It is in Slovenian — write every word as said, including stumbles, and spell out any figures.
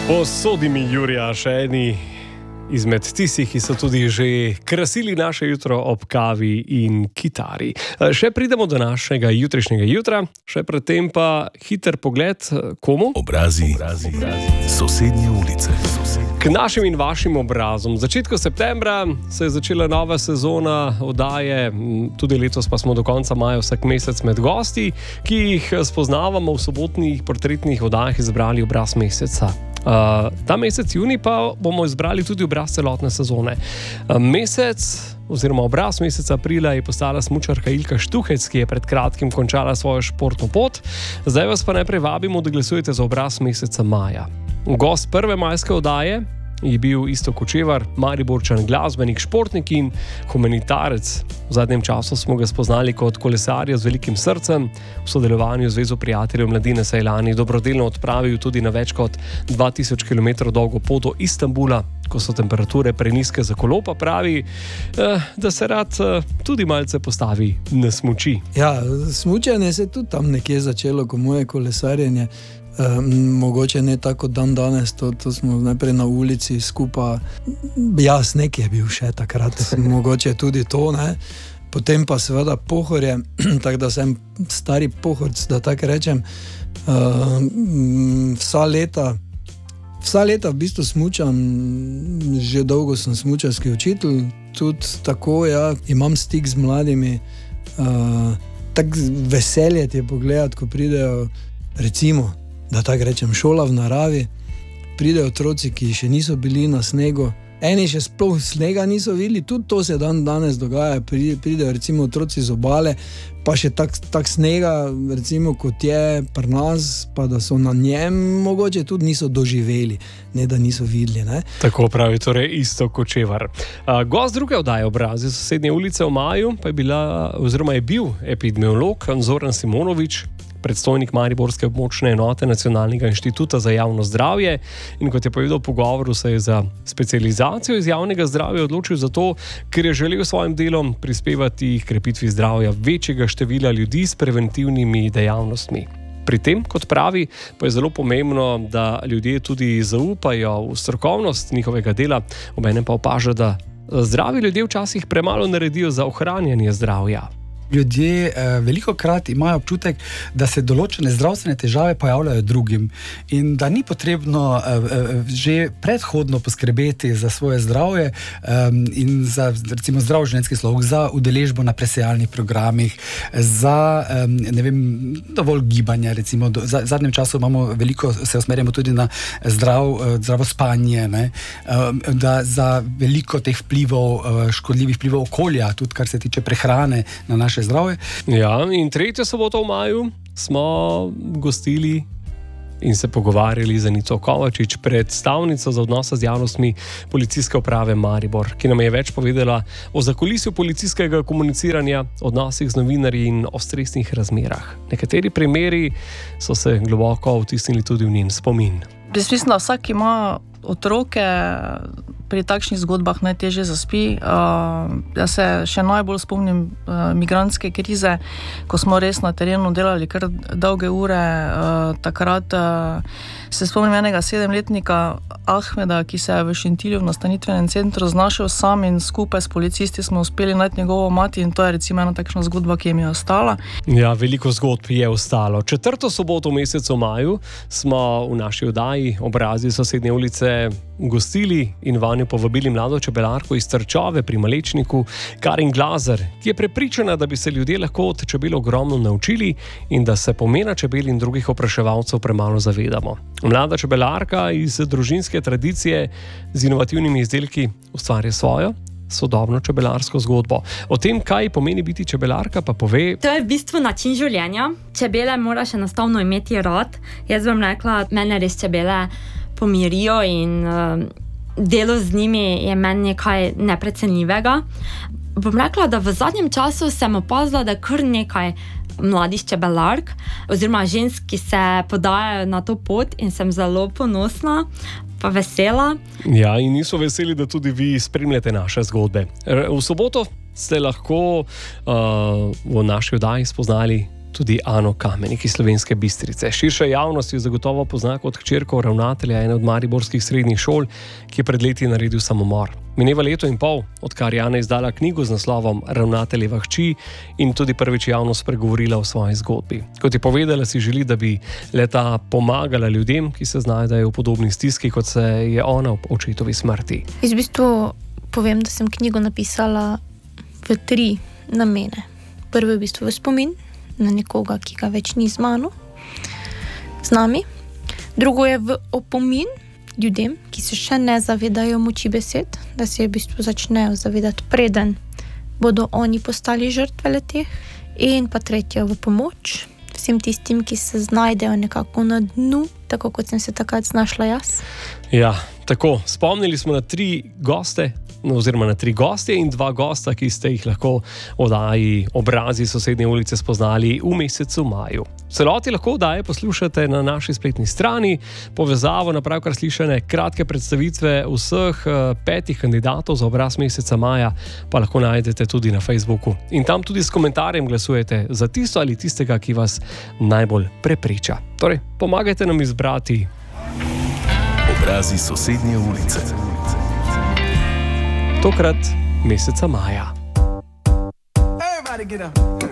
Posodi mi, Jurija, še eni izmed tistih, ki so tudi že krasili naše jutro ob kavi in kitari. Še pridemo do našega jutrišnjega jutra, še predtem pa hiter pogled komu? Obrazi, obrazi, obrazi. Sosednje ulice. K našim in vašim obrazom. V začetku septembra se je začela nova sezona oddaje, tudi letos pa smo do konca maja vsak mesec med gosti, ki jih spoznavamo v sobotnih portretnih oddajah izbrali obraz meseca. Uh, ta mesec juni pa bomo izbrali tudi obraz celotne sezone. Uh, mesec oziroma obraz meseca aprila je postala smučarka Ilka Štuhec, ki je pred kratkim končala svojo športno pot. Zdaj vas pa najprej vabimo, da glasujete za obraz meseca maja. Gost prve majske oddaje je bil Iztok Kočevar, Mariborčan, glasbenik, športnik in humanitarec. V zadnjem času smo ga spoznali kot kolesarja z velikim srcem. V sodelovanju z Zvezo prijateljev mladine se je lani dobrodelno odpravil tudi na več kot dva tisoč kilometrov dolgo pot do Istanbula, ko so temperature prenizke za kolo, pa pravi, da se rad tudi malce postavi na smuči. Ja, smučanje se je tudi tam nekje začelo, ko moje kolesarjenje. Um, mogoče ne tako dan danes, to, to smo najprej na ulici skupaj, ja, sneg je bil še takrat, mogoče tudi to, ne, potem pa seveda Pohorje, tako da sem stari pohorc, da tako rečem, um, vsa leta, vsa leta v bistvu smučam, že dolgo sem smučarski učitelj, tudi tako, ja, imam stik z mladimi, uh, tako veselje ti je pogledati, ko pridejo, recimo, da tako rečem, šola v naravi, pridejo otroci, ki še niso bili na snegu, eni še sploh snega niso videli, tudi to se dan danes dogaja, pridejo recimo otroci z obale, pa še tak, tak snega, recimo kot je pri nas, pa da so na njem, mogoče tudi niso doživeli, ne da niso videli. Ne? Tako pravi, torej Iztok Kočevar. Uh, gost druge oddaje Obrazi sosednje ulice v maju pa je bila, oziroma je bil epidemiolog Zoran Simonovič, predstojnik mariborske območne enote Nacionalnega inštituta za javno zdravje, in kot je povedal v pogovoru, se je za specializacijo iz javnega zdravja odločil zato, ker je želel svojim delom prispevati k krepitvi zdravja večjega števila ljudi s preventivnimi dejavnostmi. Pri tem, kot pravi, pa je zelo pomembno, da ljudje tudi zaupajo v strokovnost njihovega dela, obenem pa opaža, da zdravi ljudje včasih premalo naredijo za ohranjanje zdravja. Ljudje eh, veliko krat imajo občutek, da se določene zdravstvene težave pojavljajo drugim in da ni potrebno eh, že predhodno poskrbeti za svoje zdravje eh, in za recimo zdrav življenjski slog, za udeležbo na presejalnih programih, za eh, ne vem, dovolj gibanja, recimo do, za, v zadnjem času imamo veliko, se usmerjamo tudi na zdrav, eh, zdravo spanje, ne, eh, da za veliko teh vplivov, eh, škodljivih vplivov okolja, tudi kar se tiče prehrane na naše zdravje. Ja, in tretjo soboto v maju smo gostili in se pogovarjali z Anico Kovačič, predstavnico za odnose z javnostmi Policijske uprave Maribor, ki nam je več povedala o zakulisju policijskega komuniciranja, odnosih z novinarji in o stresnih razmerah. Nekateri primeri so se globoko vtisnili tudi v njen spomin. Jaz mislim, da vsak ima otroke, pri takšnih zgodbah najtežje zaspi. Uh, jaz se še najbolj spomnim uh, migrantske krize, ko smo res na terenu delali kar dolge ure. Uh, takrat uh, se spomnim enega sedemletnika Ahmeda, ki se je v Šentilju v nastanitvenem centru znašel sam in skupaj s policisti smo uspeli najti njegovo mati, in to je recimo ena takšna zgodba, ki je mi ostala. Ja, veliko zgodb je ostalo. Četrto soboto v mesecu maju smo v naši oddaji Obrazi sosednje ulice gostili in vanjo povabili mlado čebelarko iz Trčove pri Malečniku, Karin Glazer, ki je prepričana, da bi se ljudje lahko od čebel ogromno naučili in da se pomena čebel in drugih opraševalcev premalo zavedamo. Mlada čebelarka iz družinske tradicije z inovativnimi izdelki ustvarja svojo sodobno čebelarsko zgodbo. O tem, kaj pomeni biti čebelarka, pa pove... To je v bistvu način življenja. Čebele moraš enostavno imeti rad. Jaz bom rekla, mene res čebele pomirijo in uh, delo z njimi je meni nekaj neprecenljivega. Bom rekla, da v zadnjem času sem opazila, da kar nekaj mladih čebelark oziroma žensk, ki se podajajo na to pot, in sem zelo ponosna pa vesela. Ja, in niso veseli, da tudi vi spremljate naše zgodbe. V soboto ste lahko uh, v naši oddaji spoznali tudi Ano Kamenik iz Slovenske Bistrice. Širša javnost jo zagotovo pozna kot hčerko ravnatelja ene od mariborskih srednjih šol, ki je pred leti naredil samomor. Mineva leto in pol, odkar je Ana izdala knjigo z naslovom Ravnateljeva hči in tudi prvič javno spregovorila o svoji zgodbi. Kot je povedala, si želi, da bi leta pomagala ljudem, ki se znajdejo v podobni stiski, kot se je ona ob očetovi smrti. Jaz v bistvu povem, da sem knjigo napisala v tri namene. Prvo je v bistvu v spomin na nekoga, ki ga več ni z mano, z nami. Drugo je v opomin ljudem, ki se še ne zavedajo moči besed, da se v bistvu začnejo zavedati, preden bodo oni postali žrtve leteh. In pa tretjo v pomoč vsem tistim, ki se znajdejo nekako na dnu, tako kot sem se takrat znašla jaz. Ja, tako, spomnili smo na tri goste, no, oziroma na tri goste in dva gosta, ki ste jih lahko v oddaji Obrazi sosednje ulice spoznali v mesecu maju. V celoti lahko oddaje poslušate na naši spletni strani, povezavo na pravkar slišane kratke predstavitve vseh petih kandidatov za obraz meseca maja pa lahko najdete tudi na Facebooku. In tam tudi s komentarjem glasujete za tisto ali tistega, ki vas najbolj prepriča. Torej, pomagajte nam izbrati Obrazi sosednje ulice. Tokrat meseca maja. Everybody get up.